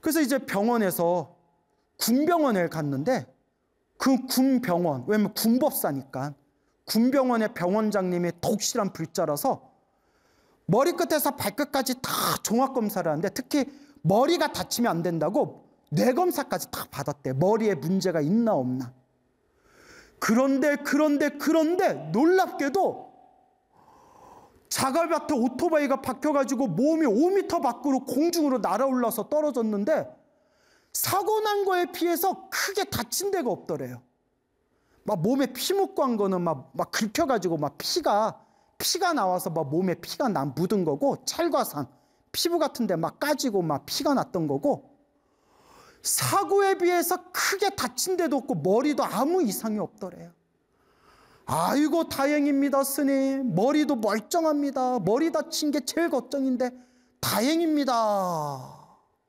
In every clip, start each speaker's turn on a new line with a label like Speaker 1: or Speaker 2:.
Speaker 1: 그래서 이제 병원에서 군병원에 갔는데 그 군병원, 왜냐면 군법사니까 군병원의 병원장님이 독실한 불자라서 머리끝에서 발끝까지 다 종합검사를 하는데 특히 머리가 다치면 안 된다고 뇌검사까지 다 받았대. 머리에 문제가 있나 없나. 그런데 놀랍게도 자갈밭에 오토바이가 박혀가지고 몸이 5m 밖으로 공중으로 날아올라서 떨어졌는데 사고 난 거에 비해서 크게 다친 데가 없더래요. 막 몸에 피 묻고 한 거는 막 긁혀가지고 막 피가 나와서 막 몸에 피가 묻은 거고, 찰과상 피부 같은데 막 까지고 막 피가 났던 거고, 사고에 비해서 크게 다친 데도 없고 머리도 아무 이상이 없더래요. 아이고 다행입니다 스님. 머리도 멀쩡합니다. 머리 다친 게 제일 걱정인데 다행입니다.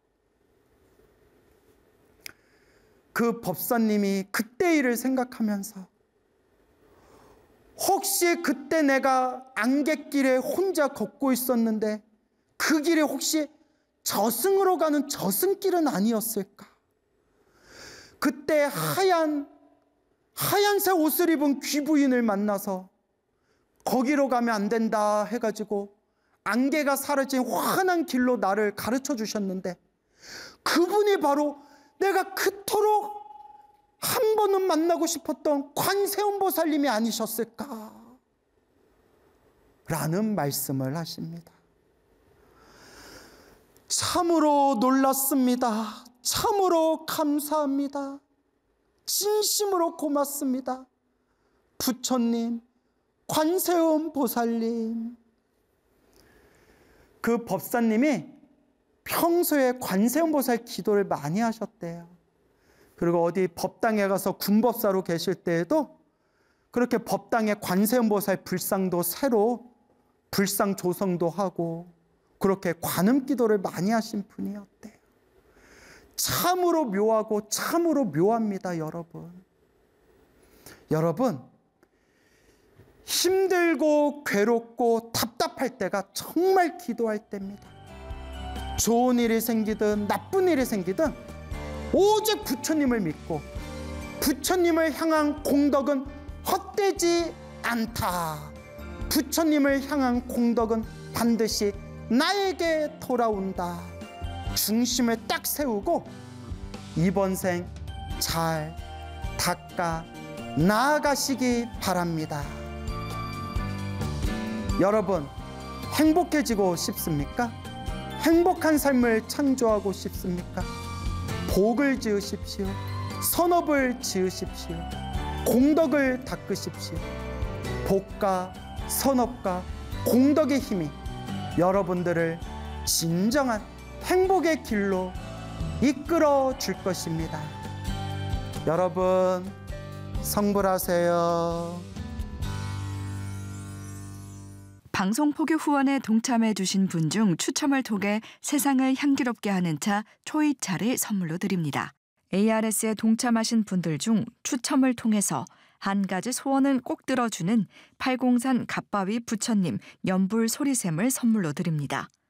Speaker 1: 그 법사님이 그때 일을 생각하면서 혹시 그때 내가 안갯길에 혼자 걷고 있었는데 그 길이 혹시 저승으로 가는 저승길은 아니었을까? 그때 하얀색 옷을 입은 귀부인을 만나서 거기로 가면 안 된다 해가지고 안개가 사라진 환한 길로 나를 가르쳐 주셨는데 그분이 바로 내가 그토록 한 번은 만나고 싶었던 관세음보살님이 아니셨을까? 라는 말씀을 하십니다. 참으로 놀랐습니다. 참으로 감사합니다. 진심으로 고맙습니다. 부처님, 관세음보살님. 그 법사님이 평소에 관세음보살 기도를 많이 하셨대요. 그리고 어디 법당에 가서 군법사로 계실 때에도 그렇게 법당에 관세음보살 불상도 새로 불상 조성도 하고 그렇게 관음 기도를 많이 하신 분이었대요. 참으로 묘하고 참으로 묘합니다, 여러분. 여러분, 힘들고 괴롭고 답답할 때가 정말 기도할 때입니다. 좋은 일이 생기든 나쁜 일이 생기든 오직 부처님을 믿고 부처님을 향한 공덕은 헛되지 않다. 부처님을 향한 공덕은 반드시 나에게 돌아온다. 중심을 딱 세우고 이번 생 잘 닦아 나아가시기 바랍니다. 여러분, 행복해지고 싶습니까? 행복한 삶을 창조하고 싶습니까? 복을 지으십시오. 선업을 지으십시오. 공덕을 닦으십시오. 복과 선업과 공덕의 힘이 여러분들을 진정한 행복의 길로 이끌어 줄 것입니다. 여러분, 성불하세요.
Speaker 2: 방송 포교 후원에 동참해 주신 분 중 추첨을 통해 세상을 향기롭게 하는 차 초이차를 선물로 드립니다. ARS에 동참하신 분들 중 추첨을 통해서 한 가지 소원은 꼭 들어주는 팔공산 갓바위 부처님 연불 소리샘을 선물로 드립니다.